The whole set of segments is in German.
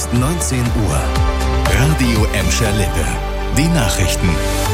ist 19 Uhr. Radio Emscher Lippe. Die Nachrichten.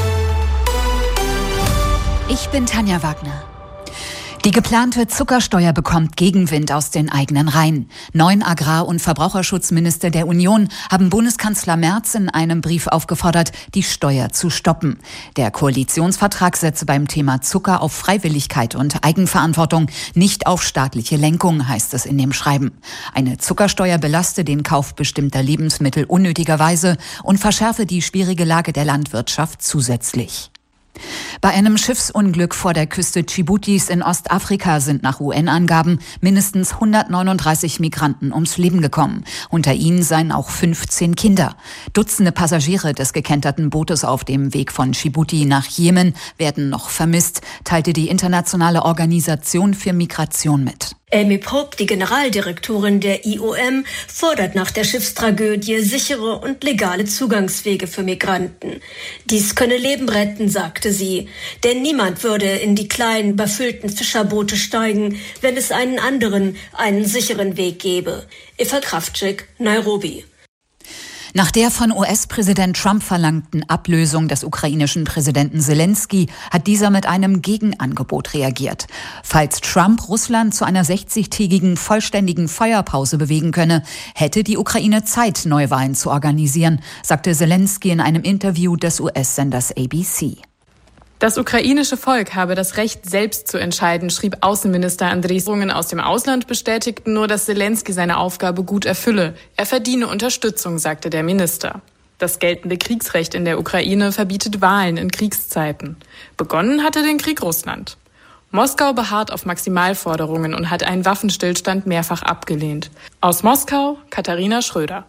Ich bin Tanja Wagner. Die geplante Zuckersteuer bekommt Gegenwind aus den eigenen Reihen. 9 Agrar- und Verbraucherschutzminister der Union haben Bundeskanzler Merz in einem Brief aufgefordert, die Steuer zu stoppen. Der Koalitionsvertrag setze beim Thema Zucker auf Freiwilligkeit und Eigenverantwortung, nicht auf staatliche Lenkung, heißt es in dem Schreiben. Eine Zuckersteuer belaste den Kauf bestimmter Lebensmittel unnötigerweise und verschärfe die schwierige Lage der Landwirtschaft zusätzlich. Bei einem Schiffsunglück vor der Küste Dschibutis in Ostafrika sind nach UN-Angaben mindestens 139 Migranten ums Leben gekommen. Unter ihnen seien auch 15 Kinder. Dutzende Passagiere des gekenterten Bootes auf dem Weg von Djibouti nach Jemen werden noch vermisst, teilte die Internationale Organisation für Migration mit. Amy Pope, die Generaldirektorin der IOM, fordert nach der Schiffstragödie sichere und legale Zugangswege für Migranten. Dies könne Leben retten, sagte sie. Denn niemand würde in die kleinen, überfüllten Fischerboote steigen, wenn es einen sicheren Weg gäbe. Eva Kraftschick, Nairobi. Nach der von US-Präsident Trump verlangten Ablösung des ukrainischen Präsidenten Zelensky hat dieser mit einem Gegenangebot reagiert. Falls Trump Russland zu einer 60-tägigen vollständigen Feuerpause bewegen könne, hätte die Ukraine Zeit, Neuwahlen zu organisieren, sagte Zelensky in einem Interview des US-Senders ABC. Das ukrainische Volk habe das Recht, selbst zu entscheiden, schrieb Außenminister Andriy Sybiha. Aus dem Ausland bestätigten nur, dass Zelensky seine Aufgabe gut erfülle. Er verdiene Unterstützung, sagte der Minister. Das geltende Kriegsrecht in der Ukraine verbietet Wahlen in Kriegszeiten. Begonnen hatte den Krieg Russland. Moskau beharrt auf Maximalforderungen und hat einen Waffenstillstand mehrfach abgelehnt. Aus Moskau, Katharina Schröder.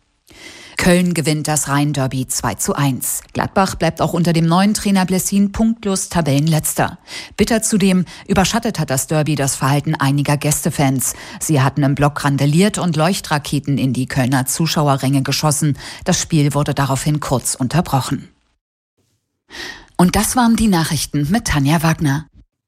Köln gewinnt das Rhein-Derby 2:1. Gladbach bleibt auch unter dem neuen Trainer Blessin punktlos Tabellenletzter. Bitter zudem überschattet hat das Derby das Verhalten einiger Gästefans. Sie hatten im Block randaliert und Leuchtraketen in die Kölner Zuschauerränge geschossen. Das Spiel wurde daraufhin kurz unterbrochen. Und das waren die Nachrichten mit Tanja Wagner.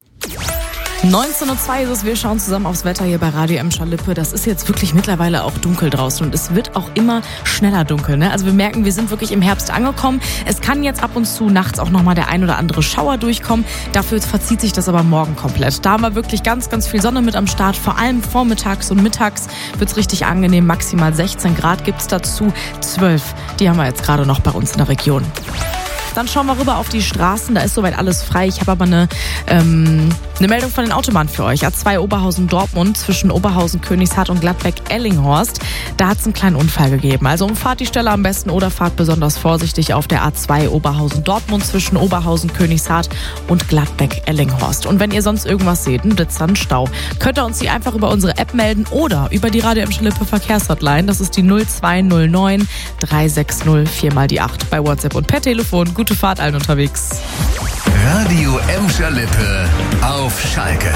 19:02 ist es, wir schauen zusammen aufs Wetter hier bei Radio Emscher Lippe. Das ist jetzt wirklich mittlerweile auch dunkel draußen und es wird auch immer schneller dunkel, ne? Also wir merken, wir sind wirklich im Herbst angekommen. Es kann jetzt ab und zu nachts auch nochmal der ein oder andere Schauer durchkommen. Dafür verzieht sich das aber morgen komplett. Da haben wir wirklich ganz, ganz viel Sonne mit am Start. Vor allem vormittags und mittags wird es richtig angenehm. Maximal 16 Grad gibt es dazu, 12. Die haben wir jetzt gerade noch bei uns in der Region. Dann schauen wir rüber auf die Straßen, da ist soweit alles frei. Ich habe aber eine Meldung von den Autobahnen für euch. A2 Oberhausen-Dortmund zwischen Oberhausen-Königshardt und Gladbeck-Ellinghorst. Da hat es einen kleinen Unfall gegeben. Also umfahrt die Stelle am besten oder fahrt besonders vorsichtig auf der A2 Oberhausen-Dortmund zwischen Oberhausen-Königshardt und Gladbeck-Ellinghorst. Und wenn ihr sonst irgendwas seht, einen Blitzer, einen Stau, könnt ihr uns die einfach über unsere App melden oder über die Radio Emscher Lippe Verkehrshotline. Das ist die 0209 360 4x8 bei WhatsApp und per Telefon. Gute Fahrt allen unterwegs. Radio Emscher Lippe auf Schalke.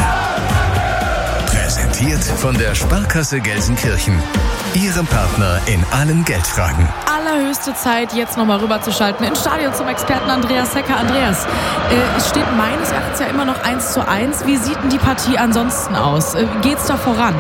Präsentiert von der Sparkasse Gelsenkirchen. Ihrem Partner in allen Geldfragen. Allerhöchste Zeit, jetzt nochmal rüberzuschalten ins Stadion zum Experten Andreas Hecker. Andreas, es steht meines Erachtens ja immer noch 1:1. Wie sieht denn die Partie ansonsten aus? Geht's da voran?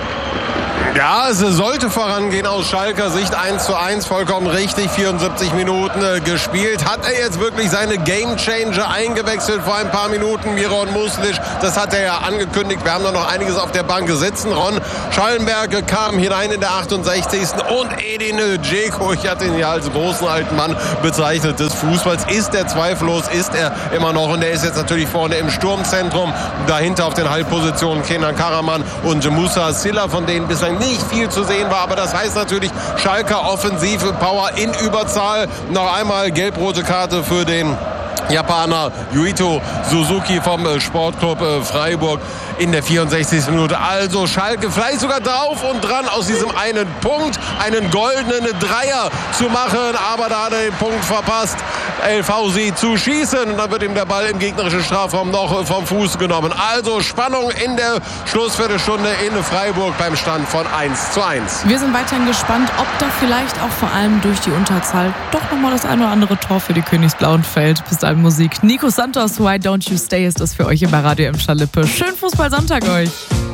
Ja, es sollte vorangehen aus Schalker Sicht. 1:1, vollkommen richtig. 74 Minuten gespielt. Hat er jetzt wirklich seine Gamechanger eingewechselt vor ein paar Minuten? Miron Muslic, das hat er ja angekündigt. Wir haben da noch einiges auf der Bank sitzen. Ron Schallenberg kam hinein in der 68. Und Edin Dzeko, ich hatte ihn ja als großen alten Mann bezeichnet des Fußballs, ist er zweifellos, ist er immer noch. Und er ist jetzt natürlich vorne im Sturmzentrum. Dahinter auf den Halbpositionen Kenan Karaman und Moussa Silla, von denen bislang nicht viel zu sehen war, aber das heißt natürlich Schalker offensive Power in Überzahl. Noch einmal gelb-rote Karte für den Japaner Yuito Suzuki vom Sportclub Freiburg in der 64. Minute. Also Schalke vielleicht sogar drauf und dran, aus diesem einen Punkt einen goldenen Dreier zu machen, aber da hat er den Punkt verpasst, El Fauzi zu schießen. Und dann wird ihm der Ball im gegnerischen Strafraum noch vom Fuß genommen. Also Spannung in der Schlussviertelstunde in Freiburg beim Stand von 1:1. Wir sind weiterhin gespannt, ob da vielleicht auch vor allem durch die Unterzahl doch nochmal das ein oder andere Tor für die Königsblauen fällt. Bis dahin Musik. Nico Santos, Why Don't You Stay ist das für euch hier bei Radio Emscher Lippe. Schönen Fußballsonntag euch.